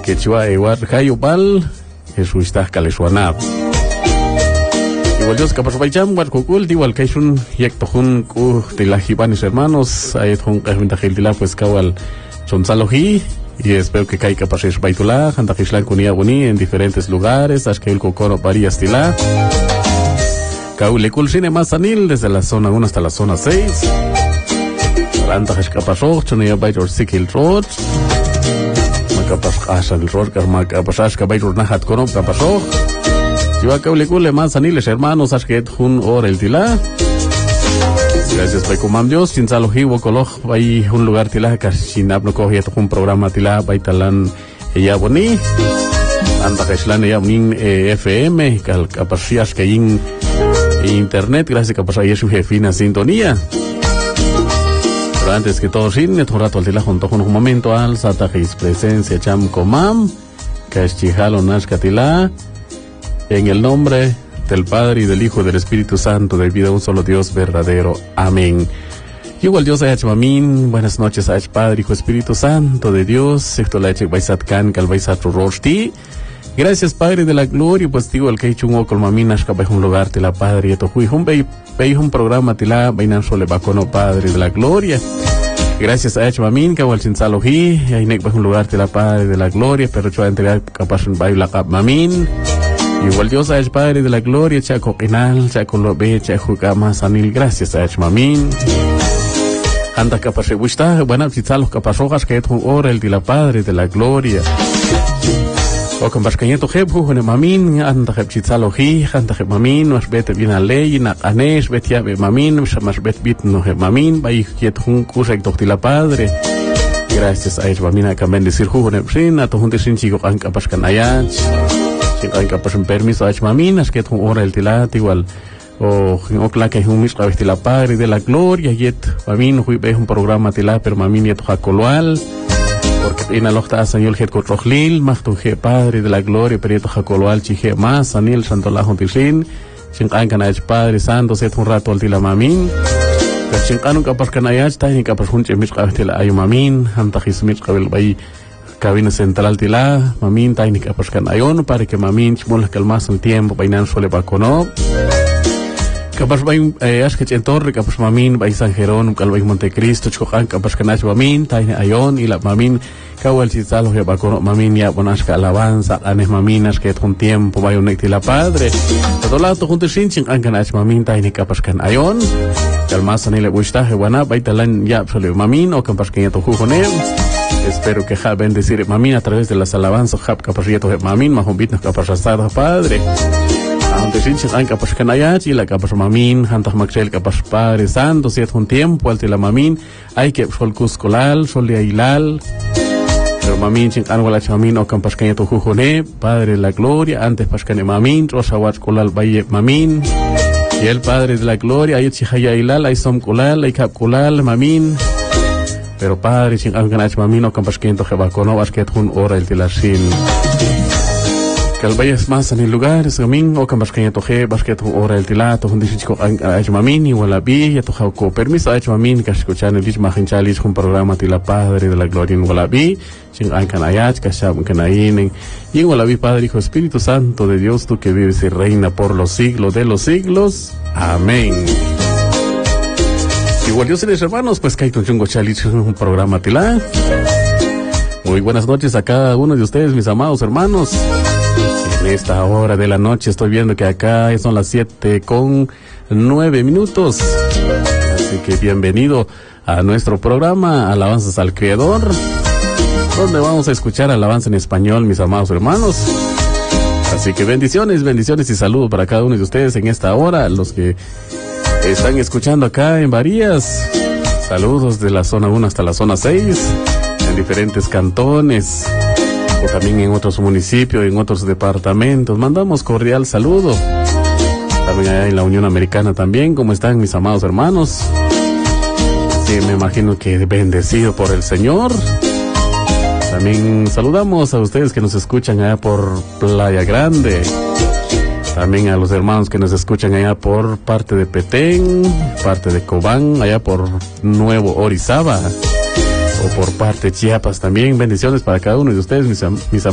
quechua igual hayupal es uistah kaleswanab igual Dios capaz bayam war kukul igual kaishun yak tohun ku tilajibanis hermanos ayet hun kahvintahil tila pues kawal chonsaloji y espero que caiga para ser baitulá jantajishlan kunia boni en diferentes lugares hasta que el cocono varias tila Kaulikul Cine Mazanil desde la zona 1 hasta la zona 6. Rantajes Capasoj, Chonia Bayor Sikil Road. Macapas Asal Road, Macapas Cabayur Nahat Kono Capasoj. Lleva Kaulikul Mazanil, hermanos, Asket Hun Or el Tila. Gracias, Paikumam Dios. Chinzaloji, Wokoloj, Bay un lugar Tila, Kashinab no cogiet un programa Tila, Baitalan Yaboni. Antajishlan Yamin FM, Calcapasias Kayin. Internet, gracias que pasó ayer su jefina sintonía. Pero antes que todo, sin un rato al tila junto con un momento al Satajis presencia Cham Comam, Kashchihalo Nashkatila, en el nombre del Padre y del Hijo y del Espíritu Santo, de vida un solo Dios verdadero. Amén. Igual Dios Ayach Mamin, buenas noches Ayach Padre, Hijo, Espíritu Santo de Dios, Secto Laichek Baisat Kan, Kalbaisat Roshti. Gracias, Padre de la Gloria, pues digo el que he hecho un oco, maminas, que un lugar de la Padre, y tohui, un programa de la Bainan Sole Bacono, Padre de la Gloria. Gracias a Mamin, que al Chinsaloji, y hay un lugar de la Padre de la Gloria, pero yo entregar capaz un baila cap Mamin. Igual Dios a Padre de la Gloria, Chaco Pinal, Chaco Lobe, Chaco Gama Sanil, gracias a Mamin. Anda capaz de gustar, bueno, Chinsalos capaz rojas, que es un hora el de la Padre de la Gloria. O con Bascañeto Jebu, en Mamin, anda Jepchizaloji, anda Mamin, nos vete bien a ley, na anes, vetia be Mamin, más vet bit no Mamin, vai quiet un curso de la Padre. Gracias a Mamin a cambiar decir jugo en Prin, a tu junte sin chico anca Pascanayach, sin anca pas un permiso a Mamin, es que tu hora el tilat igual. O la que es un mismo de la Padre de la Gloria, yet Mamin, hui ve un programa tila, pero Mamin yet jacoloal. Porque en la locta señor het cotrojlil, machtuje Padre de la Gloria, perieto jacoloal chije más, anil santolajo tisin, chincancanach Padre Santo, set un rato al tila mamin, chincanun capaz canayach, taini capaz hunche misca tila ayo mamin, antajis misca vel bay cabina central tila, mamin, taini capaz canayon, para que mamin chmola calmas el tiempo, bainan suele bacono. Capaz bay asket en torre, capaz mamin bay San Jerónimo, calbay Montecristo, chocan capaz canach mamin, taine ayon y la mamin kawal chizalo ya bacono mamin ya bonasca alabanza, anes maminas que un tiempo bay unecti la Padre. Todo lado junto sin canach mamin taine capaz can ayon, calmas anile gusta buena bay talan ya solo mamin o capaz que ya to jujonem. Espero que ja bendecir mamin a través de las alabanzas, ja capaz ya to mamin, majumbit nos capaz asada Padre. Ante sin capaz canayach y la capaz mamin, hantas maxel capaz Padre Santo, si es un tiempo al la mamin, hay que sol cuscolal, sol de ailal, pero mamin sin anwala mamin o capaz caña to jujone, Padre de la Gloria, antes pascane mamin, rosa wat colal baye mamin, y el Padre de la Gloria, hay chihaya ailal, hay som colal, hay cap colal, mamin, pero Padre sin anganach mamin o capaz caña to jebacono, vas que un hora el tilasin. Calbayas más en el lugar, es gamin, o camas que toje, basket hora el tilato, un disco a Mamin, y wala bi, ya toja permiso a Mamin, que escuchan el disma hinchalis, un programa de la Padre de la Gloria en wala bi, sin ancanayach, que sham canayin, y en wala bi, Padre, Hijo, Espíritu Santo de Dios, tú que vives y reina por los siglos de los siglos. Amén. Igual Dios y los hermanos, pues Kaito Chungo Chalis, un programa tila. Muy buenas noches a cada uno de ustedes, mis amados hermanos. En esta hora de la noche estoy viendo que acá son las 7:09. Así que bienvenido a nuestro programa Alabanzas al Creador, donde vamos a escuchar alabanza en español, mis amados hermanos. Así que bendiciones y saludos para cada uno de ustedes en esta hora, los que están escuchando acá en Varías. Saludos de la zona 1 hasta la zona 6, en diferentes cantones, o también en otros municipios, en otros departamentos. Mandamos cordial saludo. También allá en la Unión Americana también. ¿Cómo están mis amados hermanos? Sí, me imagino que bendecido por el Señor. También saludamos a ustedes que nos escuchan allá por Playa Grande. También a los hermanos que nos escuchan allá por parte de Petén, parte de Cobán, allá por Nuevo Orizaba, o por parte de Chiapas también. Bendiciones para cada uno de ustedes, mis